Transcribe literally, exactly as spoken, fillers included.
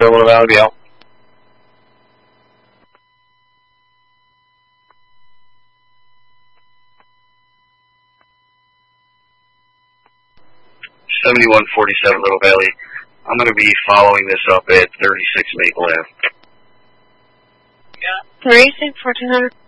Little Valley, be out. seventy-one forty-seven Little Valley. I'm going to be following this up at thirty-six Maple Ave. Yeah. thirty-six fourteen hundred.